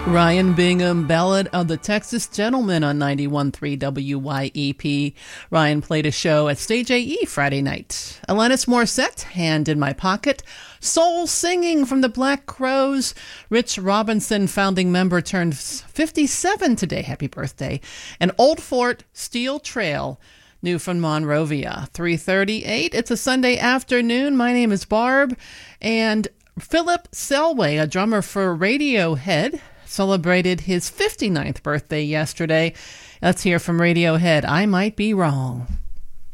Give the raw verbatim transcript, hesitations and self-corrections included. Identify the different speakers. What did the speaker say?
Speaker 1: Ryan Bingham, Ballad of the Texas Gentleman on ninety-one point three W Y E P. Ryan played a show at Stage A E Friday night. Alanis Morissette, Hand in My Pocket. Soul Singing from the Black Crowes. Rich Robinson, founding member, turned fifty-seven today. Happy birthday. And Old Fort, Steel Trail, new from Monrovia. three thirty-eight. It's a Sunday afternoon. My name is Barb. And Philip Selway, a drummer for Radiohead, celebrated his fifty-ninth birthday yesterday. Let's hear from Radiohead, I Might Be Wrong.